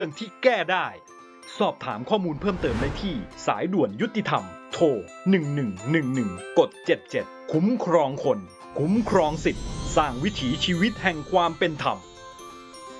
รื่องที่แก้ได้สอบถามข้อมูลเพิ่มเติมได้ที่สายด่วนยุติธรรมโทร1111กด77คุ้มครองคนคุ้มครองสิทธิ์สร้างวิถีชีวิตแห่งความเป็นธรรม